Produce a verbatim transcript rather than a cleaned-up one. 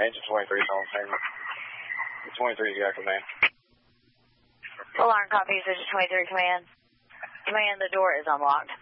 Agent twenty-three is on payment. twenty-three, you got command. Alarm copies, Agent twenty-three, command. Command, the door is unlocked.